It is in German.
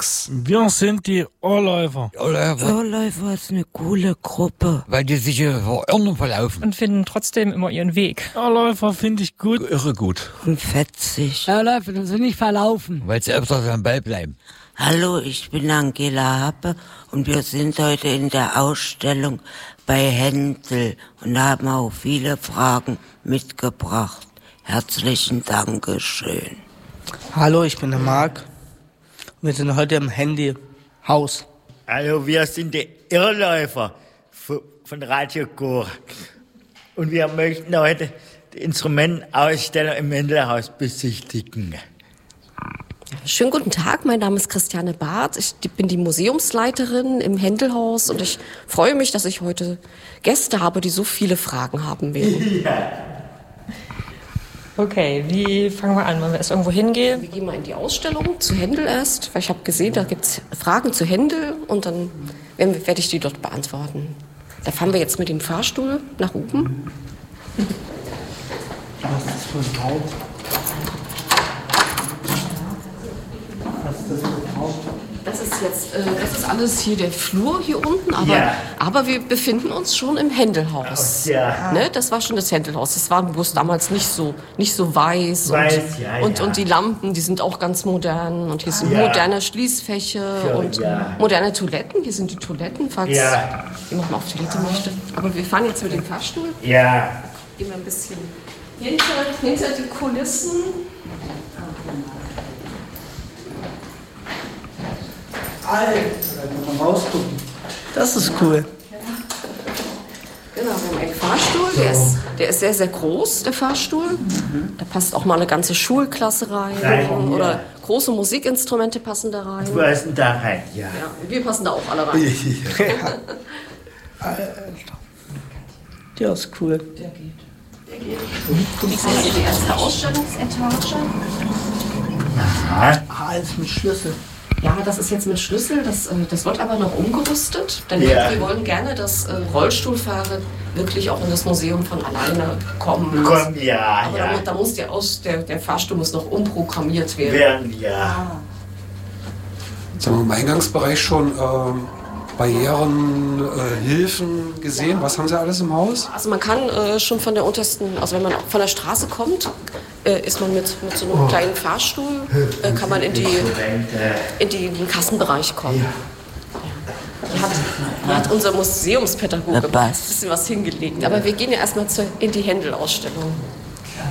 Max. Wir sind die Ohrläufer. Ohrläufer ist eine coole Gruppe. Weil die sich verirren verlaufen. Und finden trotzdem immer ihren Weg. Ohrläufer finde ich gut. Irre gut. Und fetzig. Ohrläufer und sind nicht verlaufen. Weil sie öfters am Ball bleiben. Hallo, ich bin Angela Happe und wir sind heute in der Ausstellung bei Händel und haben auch viele Fragen mitgebracht. Herzlichen Dankeschön. Hallo, ich bin der Marc. Wir sind heute im Handyhaus. Also wir sind die Irrläufer von Radio Chor. Und wir möchten heute die Instrumentausstellung im Händelhaus besichtigen. Schönen guten Tag, mein Name ist Christiane Barth. Ich bin die Museumsleiterin im Händelhaus und ich freue mich, dass ich heute Gäste habe, die so viele Fragen haben werden. Ja. Okay, wie fangen wir an? Wollen wir erst irgendwo hingehen? Wir gehen mal in die Ausstellung zu Händel erst, weil ich habe gesehen, da gibt es Fragen zu Händel und dann werde ich die dort beantworten. Da fahren wir jetzt mit dem Fahrstuhl nach oben. Was ist das für ein Raum? Was ist das für ein Raum? Das ist alles hier der Flur hier unten, aber wir befinden uns schon im Händelhaus. Ja. Ne, das war schon das Händelhaus. Das war bloß damals nicht so weiß und die Lampen, die sind auch ganz modern und hier sind moderne Schließfächer und moderne Toiletten. Hier sind die Toiletten, falls jemand mal auf Toilette möchte. Aber wir fahren jetzt mit dem Fahrstuhl. Ja. Gehen wir ein bisschen hinter die Kulissen. Alter, da kann man rausgucken. Das ist cool. Genau, wir haben einen Fahrstuhl, der ist sehr, sehr groß, der Fahrstuhl. Da passt auch mal eine ganze Schulklasse rein. Oder große Musikinstrumente passen da rein. Du passen da rein, ja. Wir passen da auch alle rein. Alter. Der ist cool. Der geht. Das ist die erste Ausstellungsetage. Alles mit Schlüssel. Ja, das ist jetzt mit Schlüssel, das wird aber noch umgerüstet, denn wir wollen gerne, dass Rollstuhlfahrer wirklich auch in das Museum von alleine kommen. Aber da muss der Fahrstuhl muss noch umprogrammiert werden. Jetzt haben wir im Eingangsbereich schon Barrieren, Hilfen gesehen. Was haben Sie alles im Haus? Also man kann schon von der untersten, also wenn man von der Straße kommt, ist man mit so einem kleinen Fahrstuhl, kann man in den Kassenbereich kommen. Hier hat unser Museumspädagoge ein bisschen was hingelegt. Aber wir gehen ja erstmal in die Händel-Ausstellung.